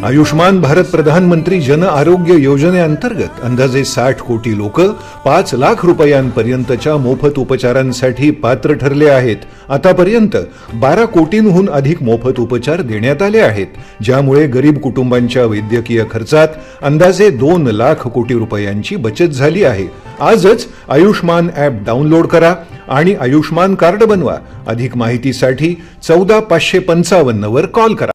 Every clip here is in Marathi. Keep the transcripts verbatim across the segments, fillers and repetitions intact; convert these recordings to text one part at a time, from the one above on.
आयुष्मान भारत प्रधानमंत्री जन आरोग्य योजनेअंतर्गत अंदाजे साठ कोटी लोक पाच लाख रुपयांपर्यंतच्या मोफत उपचारांसाठी पात्र ठरले आहेत. आतापर्यंत बारा कोटींहून अधिक मोफत उपचार देण्यात आले आहेत, ज्यामुळे गरीब कुटुंबांच्या वैद्यकीय खर्चात अंदाजे दोन लाख कोटी रुपयांची बचत झाली आहे. आजच आयुष्मान ॲप डाउनलोड करा आणि आयुष्मान कार्ड बनवा. अधिक माहितीसाठी चौदा पाचशे पंचावन्न वर कॉल करा.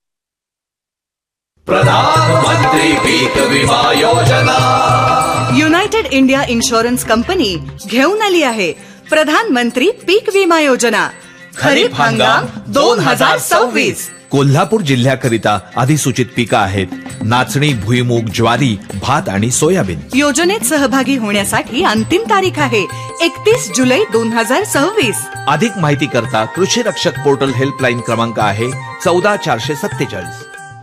प्रधानमंत्री पीक विमा योजना. युनायटेड इंडिया इन्शुरन्स कंपनी घेऊन आली आहे प्रधानमंत्री पीक विमा योजना. खरीप हंगाम दोन हजार सव्वीस. कोल्हापूर जिल्ह्याकरिता अधिसूचित पिकं आहेत नाचणी, भुईमूग, ज्वारी, भात आणि सोयाबीन. योजनेत सहभागी होण्यासाठी अंतिम तारीख आहे एकतीस जुलै दोन हजार सव्वीस. अधिक माहिती करता कृषी रक्षक पोर्टल हेल्पलाईन क्रमांक आहे चौदा चारशे सत्तेचाळीस.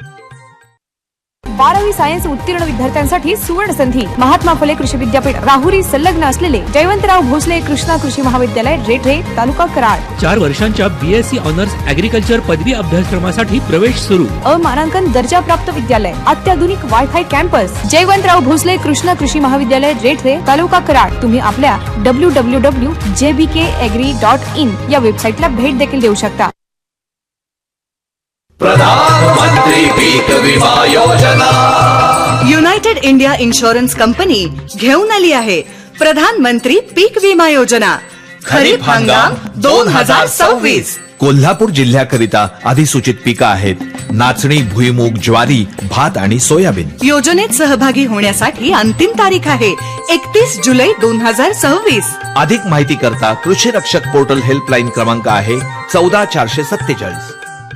बारावी सायन्स उत्तीर्ण विद्यार्थ्यांसाठी सुवर्ण संधी. महात्मा फुले कृषी विद्यापीठ राहुरी संलग्न असलेले जयवंतराव भोसले कृष्णा कृषी महाविद्यालय रेठरे तालुका कराड. चार वर्षांच्या बीएससी ऑनर्स ऍग्रिकल्चर पदवी अभ्यासक्रमासाठी प्रवेश सुरू. अमानांकन दर्जा प्राप्त विद्यालय, अत्याधुनिक वायफाय कॅम्पस. जयवंतराव भोसले कृष्णा कृषी महाविद्यालय रेठरे तालुका कराड. तुम्ही आपल्या W W W dot J B K agri dot in या वेबसाईटला भेट देखील देऊ शकता. प्रधानमंत्री पीक विमा योजना. युनायटेड इंडिया इन्शुरन्स कंपनी घेऊन आली आहे प्रधानमंत्री पीक विमा योजना. खरीप हंगाम दोन हजार सव्वीस. कोल्हापूर जिल्ह्याकरिता अधिसूचित पिकं आहेत नाचणी, भुईमूग, ज्वारी, भात आणि सोयाबीन. योजनेत सहभागी होण्यासाठी अंतिम तारीख आहे एकतीस जुलै दोन हजार सव्वीस. अधिक माहिती करता कृषी रक्षक पोर्टल हेल्पलाईन क्रमांक आहे चौदा चारशे सत्तेचाळीस.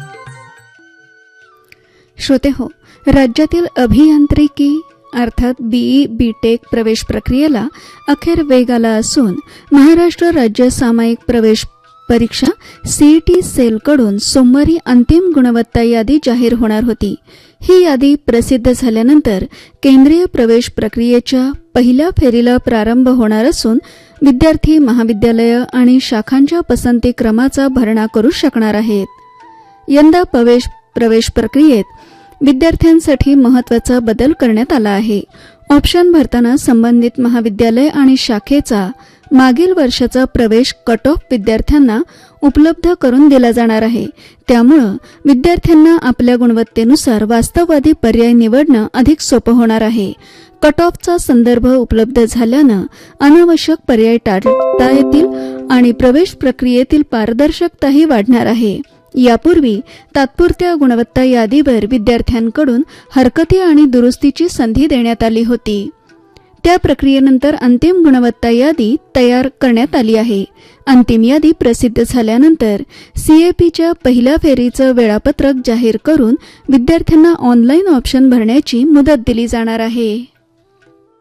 श्रोते हो, राज्यातील अभियांत्रिकी अर्थात बीई बीटेक प्रवेश प्रक्रियेला अखेर वेग आला असून महाराष्ट्र राज्य सामायिक प्रवेश परीक्षा सीईटी सेलकडून सोमवारी अंतिम गुणवत्ता यादी जाहीर होणार होती. ही यादी प्रसिद्ध झाल्यानंतर केंद्रीय प्रवेश प्रक्रियेच्या पहिल्या फेरीला प्रारंभ होणार असून विद्यार्थी महाविद्यालय आणि शाखांच्या पसंती क्रमाचा भरणा करू शकणार आहेत. यंदा प्रवेश प्रवेश प्रक्रियेत विद्यार्थ्यांसाठी महत्त्वाचा बदल करण्यात आला आहे. ऑप्शन भरताना संबंधित महाविद्यालय आणि शाखेचा मागील वर्षाचा प्रवेश कट ऑफ विद्यार्थ्यांना उपलब्ध करून दिला जाणार आहे. त्यामुळे विद्यार्थ्यांना आपल्या गुणवत्तेनुसार वास्तववादी पर्याय निवडणं अधिक सोपं होणार आहे. कट ऑफचा संदर्भ उपलब्ध झाल्यानं अनावश्यक पर्याय टाळता येतील आणि प्रवेश प्रक्रियेतील पारदर्शकताही वाढणार आहे. यापूर्वी तात्पुरत्या गुणवत्ता यादीवर विद्यार्थ्यांकडून हरकती आणि दुरुस्तीची संधी देण्यात आली होती. त्या प्रक्रियेनंतर अंतिम गुणवत्ता यादी तयार करण्यात आली आहे. अंतिम यादी प्रसिद्ध झाल्यानंतर सीएपीच्या पहिल्या फेरीचं वेळापत्रक जाहीर करून विद्यार्थ्यांना ऑनलाईन ऑप्शन भरण्याची मुदत दिली जाणार आहे.